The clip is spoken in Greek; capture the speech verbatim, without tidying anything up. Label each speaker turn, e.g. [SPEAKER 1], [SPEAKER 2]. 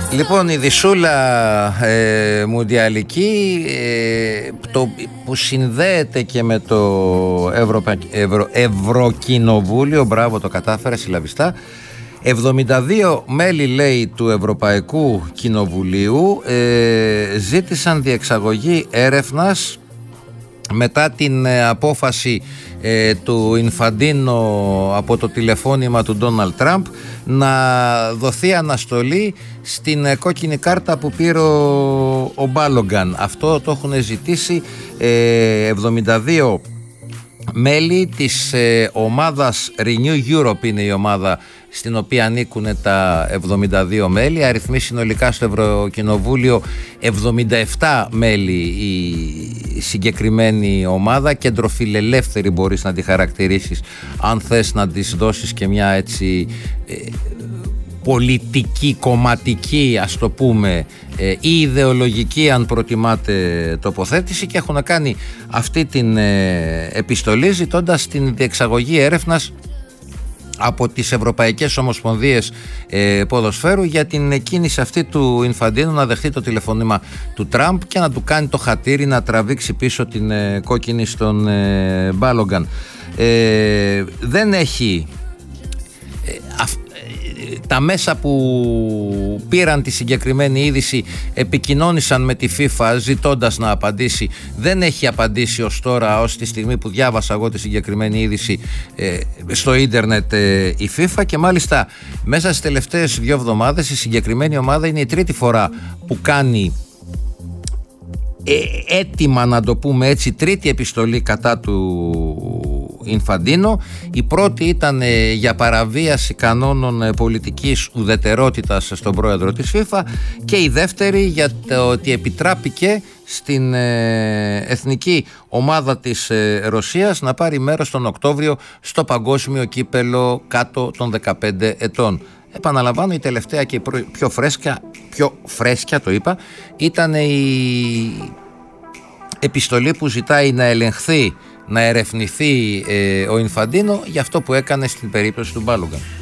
[SPEAKER 1] Λοιπόν, η δισούλα ε, μουντιαλική ε, το, που συνδέεται και με το Ευρωπα... Ευρω... Ευρωκοινοβούλιο, μπράβο, το κατάφερε συλλαβιστά. εβδομήντα δύο μέλη, λέει, του Ευρωπαϊκού Κοινοβουλίου ε, ζήτησαν διεξαγωγή έρευνας μετά την ε, απόφαση ε, του Ινφαντίνο από το τηλεφώνημα του Ντόναλντ Τραμπ να δοθεί αναστολή στην ε, κόκκινη κάρτα που πήρε ο, ο Μπάλογκαν. Αυτό το έχουν ζητήσει ε, εβδομήντα δύο μέλη της ε, ομάδας Renew Europe, είναι η ομάδα στην οποία ανήκουν τα εβδομήντα δύο μέλη. Αριθμοί συνολικά στο Ευρωκοινοβούλιο εβδομήντα επτά μέλη η συγκεκριμένη ομάδα. Κεντροφιλελεύθερη μπορείς να τη χαρακτηρίσεις, αν θες να της δώσεις και μια έτσι ε, πολιτική, κομματική, ας το πούμε, ε, ή ιδεολογική, αν προτιμάτε, τοποθέτηση, και έχουν κάνει αυτή την ε, επιστολή ζητώντας την διεξαγωγή έρευνας από τις Ευρωπαϊκές Ομοσπονδίες ε, Ποδοσφαίρου για την κίνηση αυτή του Ινφαντίνου να δεχτεί το τηλεφώνημα του Τραμπ και να του κάνει το χατήρι να τραβήξει πίσω την ε, κόκκινη στον ε, Μπάλογκαν. Ε, δεν έχει ε, αυ, τα μέσα που πήραν τη συγκεκριμένη είδηση επικοινώνησαν με τη FIFA ζητώντας να απαντήσει. Δεν έχει απαντήσει ως τώρα, ως τη στιγμή που διάβασα εγώ τη συγκεκριμένη είδηση ε, στο ίντερνετ ε, η FIFA, και μάλιστα μέσα στις τελευταίες δύο εβδομάδες η συγκεκριμένη ομάδα είναι η τρίτη φορά που κάνει ε, έτοιμα, να το πούμε έτσι, τρίτη επιστολή κατά του Ινφαντίνο. Η πρώτη ήταν ε, για παραβίαση κανόνων ε, πολιτικής ουδετερότητας στον πρόεδρο της FIFA, και η δεύτερη για το ότι επιτράπηκε στην ε, εθνική ομάδα της ε, Ρωσίας να πάρει μέρος τον Οκτώβριο στο παγκόσμιο κύπελο κάτω των δεκαπέντε ετών. Επαναλαμβάνω, η τελευταία και η πιο φρέσκια, πιο φρέσκια το είπα, ήταν η επιστολή που ζητάει να ελεγχθεί, να ερευνηθεί ε, ο Ινφαντίνο για αυτό που έκανε στην περίπτωση του Μπάλογκαν.